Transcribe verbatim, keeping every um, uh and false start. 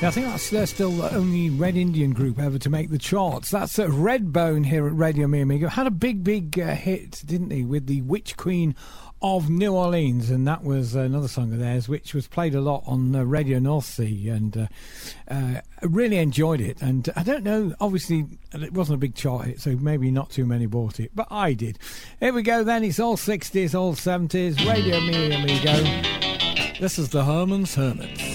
Yeah, I think that's they're still the only Red Indian group ever to make the charts. That's uh, Redbone here at Radio Mi Amigo. Had a big, big uh, hit, didn't he, with the Witch Queen of New Orleans, and that was another song of theirs which was played a lot on uh, Radio North Sea, and uh, uh, I really enjoyed it. And I don't know, obviously it wasn't a big chart hit, so maybe not too many bought it, but I did. Here we go then, it's all sixties, all seventies, Radio Mi Amigo. This is the Herman's Hermits.